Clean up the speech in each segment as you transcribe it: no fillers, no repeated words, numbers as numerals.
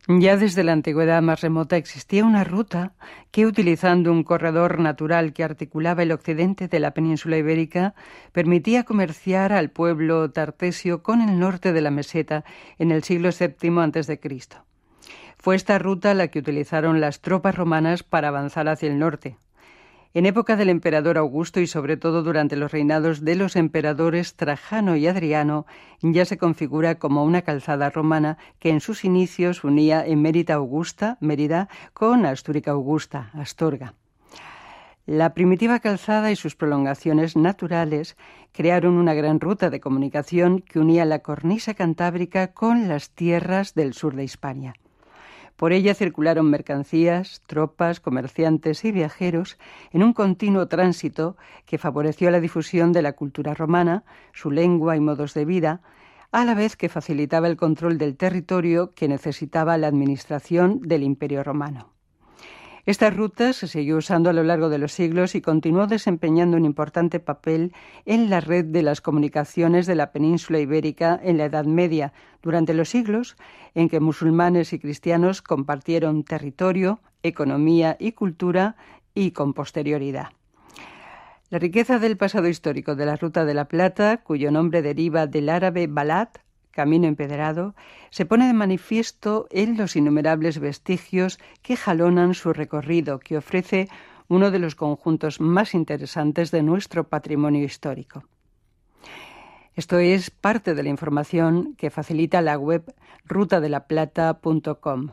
Ya desde la antigüedad más remota existía una ruta que, utilizando un corredor natural que articulaba el occidente de la península ibérica, permitía comerciar al pueblo tartesio con el norte de la meseta en el siglo VII a.C. Fue esta ruta la que utilizaron las tropas romanas para avanzar hacia el norte. En época del emperador Augusto y sobre todo durante los reinados de los emperadores Trajano y Adriano, ya se configura como una calzada romana que en sus inicios unía Emérita Augusta, Mérida, con Astúrica Augusta, Astorga. La primitiva calzada y sus prolongaciones naturales crearon una gran ruta de comunicación que unía la cornisa cantábrica con las tierras del sur de Hispania. Por ella circularon mercancías, tropas, comerciantes y viajeros en un continuo tránsito que favoreció la difusión de la cultura romana, su lengua y modos de vida, a la vez que facilitaba el control del territorio que necesitaba la administración del Imperio Romano. Esta ruta se siguió usando a lo largo de los siglos y continuó desempeñando un importante papel en la red de las comunicaciones de la península ibérica en la Edad Media, durante los siglos en que musulmanes y cristianos compartieron territorio, economía y cultura, y con posterioridad. La riqueza del pasado histórico de la Ruta de la Plata, cuyo nombre deriva del árabe balat, camino empedrado, se pone de manifiesto en los innumerables vestigios que jalonan su recorrido, que ofrece uno de los conjuntos más interesantes de nuestro patrimonio histórico. Esto es parte de la información que facilita la web rutadelaplata.com.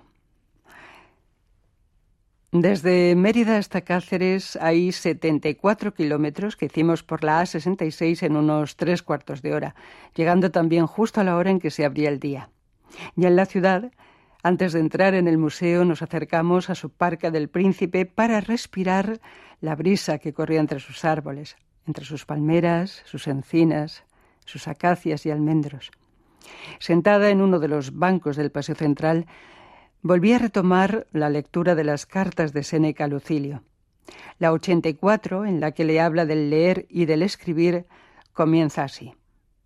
Desde Mérida hasta Cáceres hay 74 kilómetros que hicimos por la A66 en unos 3/4 de hora, llegando también justo a la hora en que se abría el día. Ya en la ciudad, antes de entrar en el museo, nos acercamos a su Parque del Príncipe para respirar la brisa que corría entre sus árboles, entre sus palmeras, sus encinas, sus acacias y almendros. Sentada en uno de los bancos del paseo central, volví a retomar la lectura de las cartas de Séneca a Lucilio. La 84, en la que le habla del leer y del escribir, comienza así.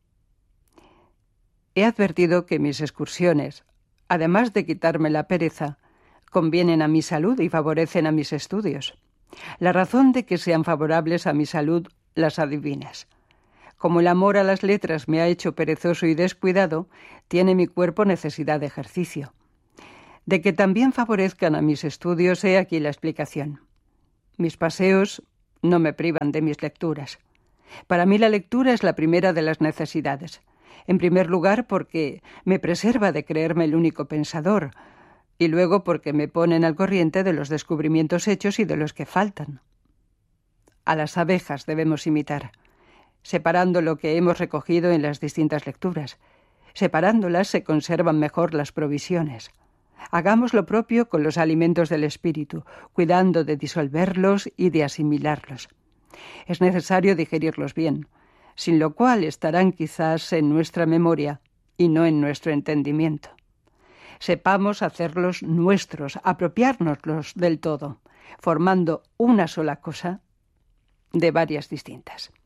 He advertido que mis excursiones, además de quitarme la pereza, convienen a mi salud y favorecen a mis estudios. La razón de que sean favorables a mi salud las adivinas. Como el amor a las letras me ha hecho perezoso y descuidado, tiene mi cuerpo necesidad de ejercicio. De que también favorezcan a mis estudios, he aquí la explicación. Mis paseos no me privan de mis lecturas. Para mí la lectura es la primera de las necesidades. En primer lugar, porque me preserva de creerme el único pensador, y luego porque me ponen al corriente de los descubrimientos hechos y de los que faltan. A las abejas debemos imitar, separando lo que hemos recogido en las distintas lecturas. Separándolas se conservan mejor las provisiones. Hagamos lo propio con los alimentos del espíritu, cuidando de disolverlos y de asimilarlos. Es necesario digerirlos bien, sin lo cual estarán quizás en nuestra memoria y no en nuestro entendimiento. Sepamos hacerlos nuestros, apropiárnoslos del todo, formando una sola cosa de varias distintas.